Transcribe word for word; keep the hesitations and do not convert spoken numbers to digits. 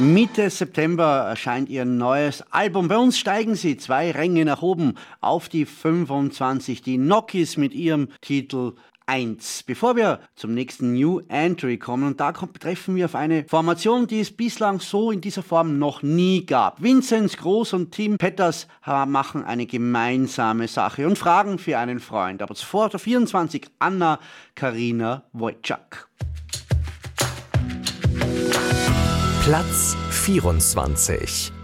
Mitte September erscheint ihr neues Album. Bei uns steigen sie zwei Ränge nach oben auf die fünfundzwanzig. Die Nokis mit ihrem Titel eins. Bevor wir zum nächsten New Entry kommen, und da kommt, treffen wir auf eine Formation, die es bislang so in dieser Form noch nie gab. Vinzenz Groß und Tim Petters machen eine gemeinsame Sache und fragen für einen Freund. Aber zuvor der vierundzwanzig Anna Karina Wojcik. Platz vierundzwanzig.